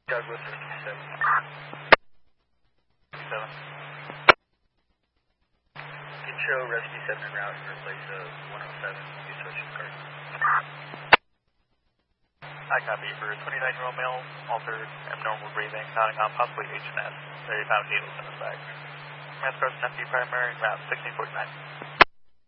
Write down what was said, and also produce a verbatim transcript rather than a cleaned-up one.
Douglas fifty-seven. fifty-seven. Can show Rescue seven en route to replace a one oh seven. Be switching card. I copy for twenty-nine-year-old male, altered, abnormal breathing, Nottingham, possibly H and S. They found needles in his bag. Mass cross empty primary, route sixteen forty-nine.